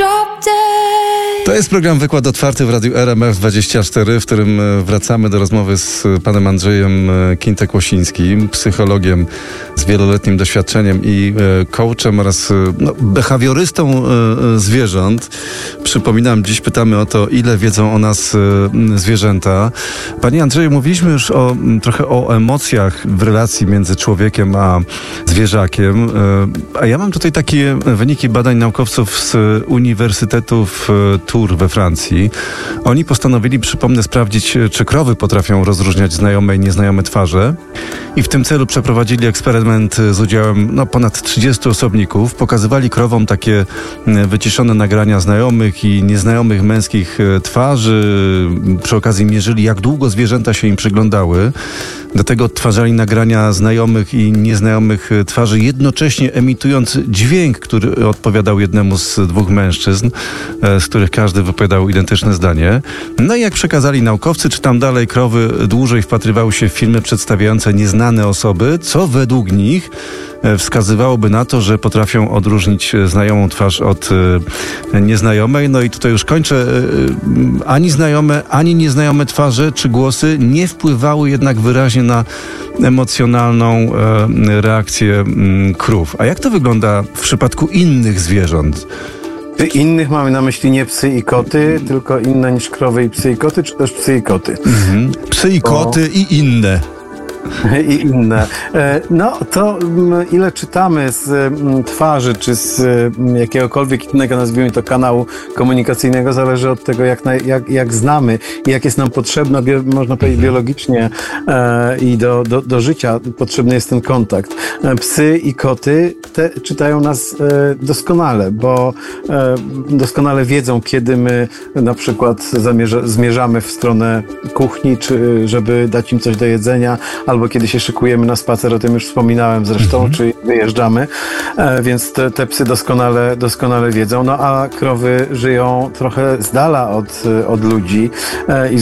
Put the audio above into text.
To jest program Wykład Otwarty w Radiu RMF24, w którym wracamy do rozmowy z panem Andrzejem Kintek-Łosińskim, psychologiem z wieloletnim doświadczeniem i coachem oraz behawiorystą zwierząt. Przypominam, dziś pytamy o to, ile wiedzą o nas zwierzęta. Panie Andrzeju, mówiliśmy już trochę o emocjach w relacji między człowiekiem a zwierzakiem, a ja mam tutaj takie wyniki badań naukowców z Uniwersytetu w Tours we Francji. Oni postanowili, przypomnę, sprawdzić, czy krowy potrafią rozróżniać znajome i nieznajome twarze. I w tym celu przeprowadzili eksperyment z udziałem ponad 30 osobników. Pokazywali krowom takie wyciszone nagrania znajomych i nieznajomych męskich twarzy. Przy okazji mierzyli, jak długo zwierzęta się im przyglądały. Do tego odtwarzali nagrania znajomych i nieznajomych twarzy, jednocześnie emitując dźwięk, który odpowiadał jednemu z dwóch mężczyzn, z których każdy wypowiadał identyczne zdanie. No i jak przekazali naukowcy, czytam dalej, krowy dłużej wpatrywały się w filmy przedstawiające nieznane osoby, co według nich wskazywałoby na to, że potrafią odróżnić znajomą twarz od nieznajomej. No i tutaj już kończę. Ani znajome, ani nieznajome twarze czy głosy nie wpływały jednak wyraźnie na emocjonalną reakcję krów. A jak to wygląda w przypadku innych zwierząt? Innych mamy na myśli nie psy i koty, tylko inne niż krowy i psy i koty, czy też psy i koty? Psy i koty i inne. I inne. No to ile czytamy z twarzy, czy z jakiegokolwiek innego, nazwijmy to, kanału komunikacyjnego, zależy od tego, jak znamy i jak jest nam potrzebne, można powiedzieć biologicznie i do życia potrzebny jest ten kontakt. Psy i koty czytają nas doskonale, bo doskonale wiedzą, kiedy my na przykład zmierzamy w stronę kuchni, czy żeby dać im coś do jedzenia, albo kiedy się szykujemy na spacer, o tym już wspominałem zresztą, czy wyjeżdżamy, więc te psy doskonale wiedzą, no a krowy żyją trochę z dala od ludzi i